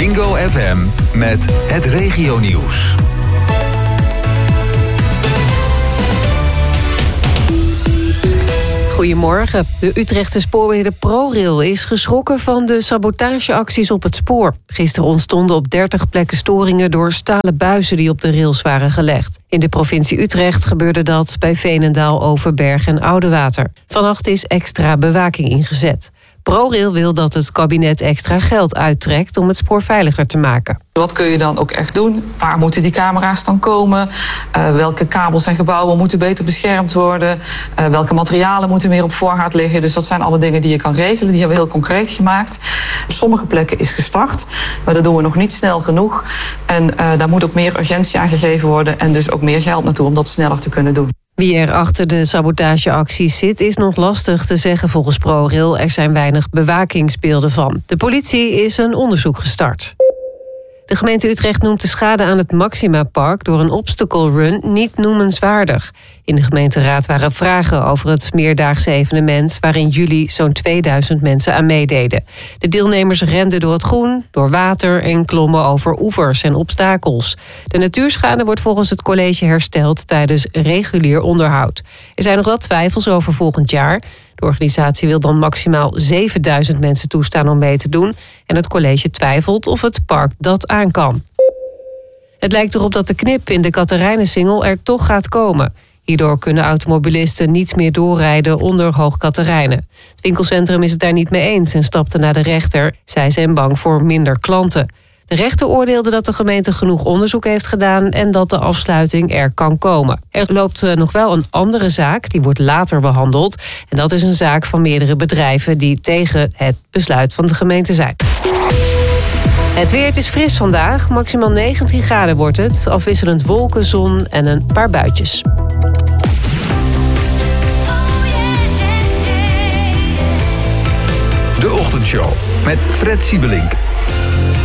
Bingo FM met het regionieuws. Goedemorgen. De Utrechtse spoorbeheerder ProRail is geschrokken van de sabotageacties op het spoor. Gisteren ontstonden op 30 plekken storingen door stalen buizen die op de rails waren gelegd. In de provincie Utrecht gebeurde dat bij Veenendaal, Overberg en Oudewater. Vannacht is extra bewaking ingezet. ProRail wil dat het kabinet extra geld uittrekt om het spoor veiliger te maken. Wat kun je dan ook echt doen? Waar moeten die camera's dan komen? Welke kabels en gebouwen moeten beter beschermd worden? Welke materialen moeten meer op voorraad liggen? Dus dat zijn alle dingen die je kan regelen. Die hebben we heel concreet gemaakt. Op sommige plekken is gestart, maar dat doen we nog niet snel genoeg. En daar moet ook meer urgentie aan gegeven worden en dus ook meer geld naartoe om dat sneller te kunnen doen. Wie er achter de sabotageacties zit is nog lastig te zeggen volgens ProRail. Er zijn weinig bewakingsbeelden van. De politie is een onderzoek gestart. De gemeente Utrecht noemt de schade aan het Maxima-park door een obstacle run niet noemenswaardig. In de gemeenteraad waren vragen over het meerdaagse evenement waar in juli zo'n 2000 mensen aan meededen. De deelnemers renden door het groen, door water en klommen over oevers en obstakels. De natuurschade wordt volgens het college hersteld tijdens regulier onderhoud. Er zijn nog wel twijfels over volgend jaar. De organisatie wil dan maximaal 7000 mensen toestaan om mee te doen. En het college twijfelt of het park dat aan kan. Het lijkt erop dat de knip in de Catharijnensingel er toch gaat komen. Hierdoor kunnen automobilisten niet meer doorrijden onder Hoog Catharijnen. Het winkelcentrum is het daar niet mee eens en stapte naar de rechter. Zij zijn bang voor minder klanten. De rechter oordeelde dat de gemeente genoeg onderzoek heeft gedaan en dat de afsluiting er kan komen. Er loopt nog wel een andere zaak, die wordt later behandeld. En dat is een zaak van meerdere bedrijven die tegen het besluit van de gemeente zijn. Het weer, het is fris vandaag. Maximaal 19 graden wordt het. Afwisselend wolken, zon en een paar buitjes. De Ochtendshow met Fred Siebelink.